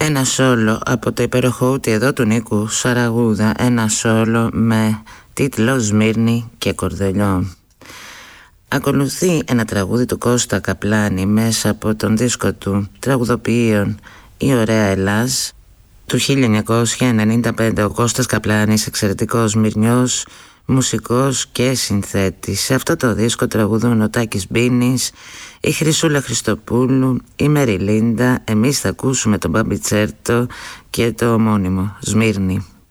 Ένα σόλο από το υπέροχο ούτι εδώ του Νίκου Σαραγούδα. Ένα σόλο με τίτλο Σμύρνη και Κορδελιό. Ακολουθεί ένα τραγούδι του Κώστα Καπλάνη μέσα από τον δίσκο του τραγουδοποιείων «Η Ωραία Ελλάς» του 1995. Ο Κώστας Καπλάνης, εξαιρετικός μυρνιός, μουσικός και συνθέτης. Σε αυτό το δίσκο τραγουδούν ο Τάκης Μπίνης, η Χρυσούλα Χριστοπούλου, η Μεριλίντα. Εμείς θα ακούσουμε τον Μπάμπι Τσέρτο και το ομώνυμο Σμύρνη.